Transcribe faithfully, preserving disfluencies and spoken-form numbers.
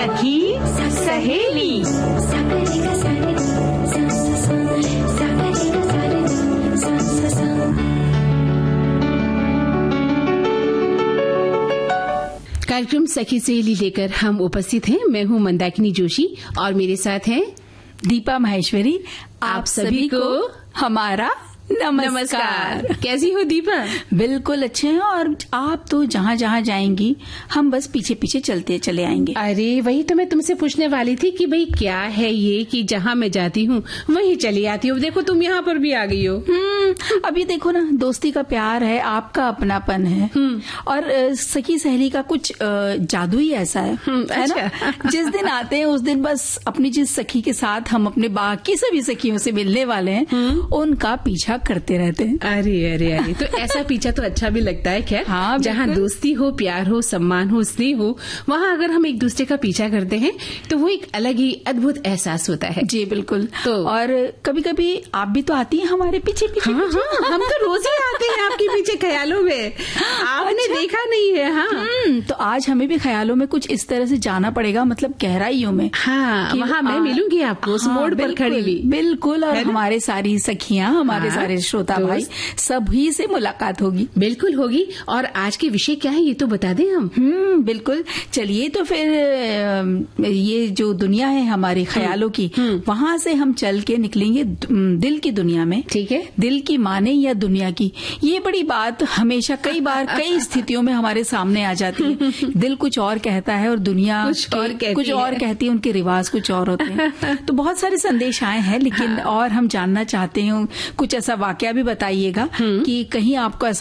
सखी सहेली। कार्यक्रम सखी सहेली लेकर हम उपस्थित हैं। मैं हूं मंदाकिनी जोशी और मेरे साथ हैं दीपा माहेश्वरी। आप सभी को हमारा नमस्कार। नमस्कार। कैसी हो दीपा? बिल्कुल अच्छे हैं। और आप तो जहाँ जहाँ जाएंगी हम बस पीछे पीछे चलते चले आएंगे। अरे वही तो मैं तुमसे पूछने वाली थी कि भाई क्या है ये कि जहाँ मैं जाती हूँ वहीं चली आती हूँ। देखो तुम यहाँ पर भी आ गई हो। हम्म अभी देखो ना, दोस्ती का प्यार है, आपका अपनापन है और सखी सहेली का कुछ जादू ही ऐसा है, है अच्छा। ना? जिस दिन आते हैं उस दिन बस अपनी जिस सखी के साथ हम अपने बाकी सभी सखियों से मिलने वाले हैं उनका पीछा करते रहते हैं। अरे अरे अरे तो ऐसा पीछा तो अच्छा भी लगता है। खैर हाँ, जहाँ दोस्ती हो, प्यार हो, सम्मान हो, स्नेह हो, वहाँ अगर हम एक दूसरे का पीछा करते हैं तो वो एक अलग ही अद्भुत एहसास होता है। जी बिल्कुल। तो और कभी कभी आप भी तो आती हैं हमारे पीछे पीछे। हाँ, हाँ, हम तो रोज ही आते हैं आपके पीछे ख्यालों में। आपने अच्छा। देखा नहीं है? हाँ तो आज हमें भी ख्यालों में कुछ इस तरह से जाना पड़ेगा, मतलब गहराइयों में। हाँ, वहाँ मैं मिलूंगी आपको उस मोड़ पर खड़ी हुई। बिल्कुल। और हमारे सारी सखियां, हमारे हाँ, सारे श्रोता भाई सभी से मुलाकात होगी। बिल्कुल होगी। और आज के विषय क्या है ये तो बता दें हम। हम्म बिल्कुल। चलिए तो फिर ये जो दुनिया है हमारे ख्यालों की, वहाँ से हम चल के निकलेंगे दिल की दुनिया में। ठीक है। दिल की माने या दुनिया की, ये बड़ी बात हमेशा कई बार कई स्थितियों में हमारे सामने आ जाती है। दिल कुछ और कहता है और दुनिया कुछ और कहती कुछ और है। कहती है, उनके रिवाज कुछ और होते हैं। तो बहुत सारे संदेश आए हैं, लेकिन और हम जानना चाहते हैं, कुछ ऐसा वाकया भी बताइएगा कि कहीं आपको ऐसा